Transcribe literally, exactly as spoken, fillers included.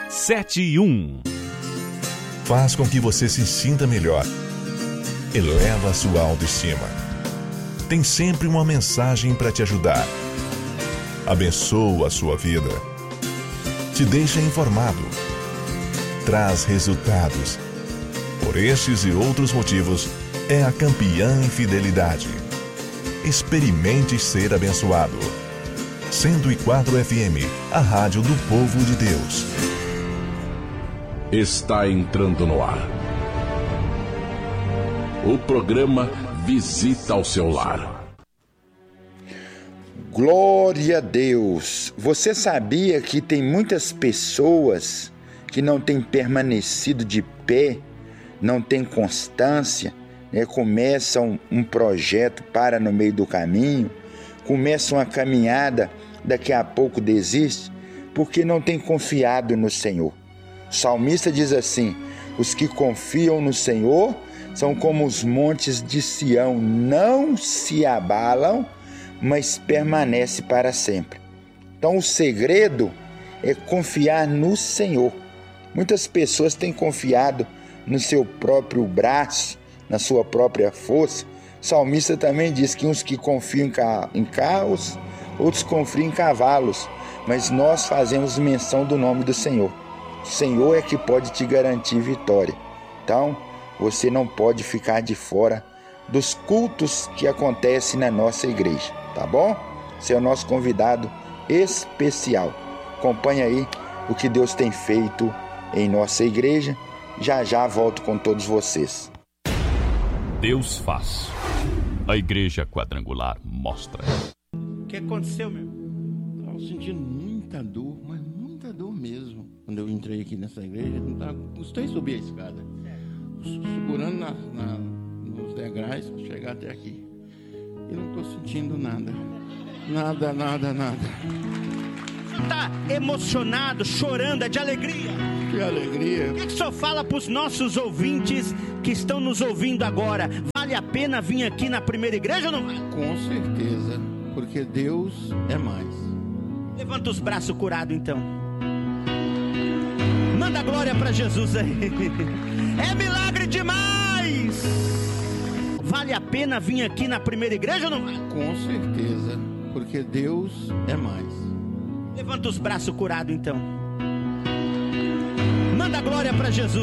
sete e um. Faz com que você se sinta melhor. Eleva a sua autoestima. Tem sempre uma mensagem para te ajudar. Abençoa a sua vida. Te deixa informado. Traz resultados. Por estes e outros motivos, é a campeã em fidelidade. Experimente ser abençoado. cento e quatro F M, a rádio do povo de Deus. Está entrando no ar. O programa Visita ao Seu Lar. Glória a Deus! Você sabia que tem muitas pessoas que não têm permanecido de pé, não têm constância, né? Começam um projeto, para no meio do caminho, começam a caminhada, daqui a pouco desiste, porque não tem confiado no Senhor. O salmista diz assim: os que confiam no Senhor são como os montes de Sião, não se abalam, mas permanece para sempre. Então o segredo é confiar no Senhor. Muitas pessoas têm confiado no seu próprio braço, na sua própria força. O salmista também diz que uns que confiam em carros, outros confiam em cavalos, mas nós fazemos menção do nome do Senhor. O Senhor é que pode te garantir vitória. Então, você não pode ficar de fora dos cultos que acontecem na nossa igreja, tá bom? Você é o nosso convidado especial. Acompanhe aí o que Deus tem feito em nossa igreja. Já já volto com todos vocês. Deus faz. A Igreja Quadrangular mostra. O que aconteceu, meu? Estava sentindo muita dor, mas muita dor mesmo. Quando eu entrei aqui nessa igreja, não tava, custei subir a escada, segurando na, na, nos degraus para chegar até aqui. E não estou sentindo nada. Nada, nada, nada. Você está emocionado, chorando, é de alegria. Que alegria. O que, que o senhor fala para os nossos ouvintes que estão nos ouvindo agora? Vale a pena vir aqui na primeira igreja ou não vale? Com certeza, porque Deus é mais. Levanta os braços curado então. Manda glória para Jesus aí. É milagre demais. Vale a pena vir aqui na primeira igreja ou não vale? Com certeza, porque Deus é mais. Levanta os braços curado então. Manda glória para Jesus.